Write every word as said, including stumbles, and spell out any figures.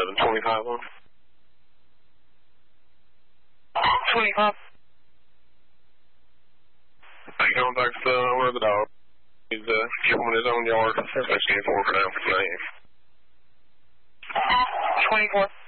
eleven twenty-five on. twenty-five. Hey, going back to the owner of the dog. He's uh, killing his own yard. Especially four for down for the name. twenty-four.